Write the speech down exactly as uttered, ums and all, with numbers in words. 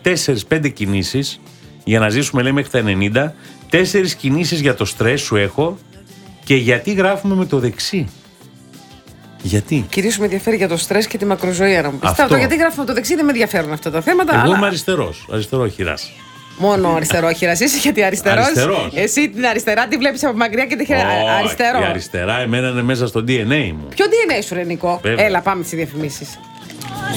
τέσσερις πέντε κινήσεις για να ζήσουμε, λέει, μέχρι τα ενενήντα. Τέσσερις κινήσεις για το στρες σου έχω. Και γιατί γράφουμε με το δεξί? Γιατί? Κυρίως με ενδιαφέρει για το στρες και τη μακροζωία, να μου πεις. Αυτό. Το γιατί γράφουμε με το δεξί δεν με ενδιαφέρουν αυτά τα θέματα. Εγώ αλλά... είμαι αριστερός, αριστερόχειρας. Μόνο αριστερόχειρας είσαι, γιατί αριστερός. Αριστερός. Εσύ την αριστερά τη βλέπεις από μακριά και τη χέρι. Αριστερό. Η αριστερά εμένα είναι μέσα στο ντι εν έι μου. Ποιο ντι εν έι σου, ρε Νικό? Βέβαια. Έλα, πάμε στις διαφημίσεις.